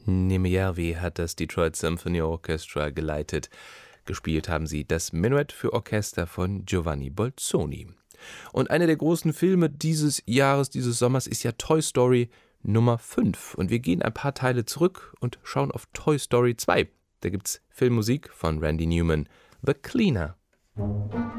Nejärvi hat das Detroit Symphony Orchestra geleitet. Gespielt haben sie das Menuett für Orchester von Giovanni Bolzoni. Und einer der großen Filme dieses Jahres, dieses Sommers, ist ja Toy Story Nummer 5. Und wir gehen ein paar Teile zurück und schauen auf Toy Story 2. Da gibt's Filmmusik von Randy Newman, The Cleaner.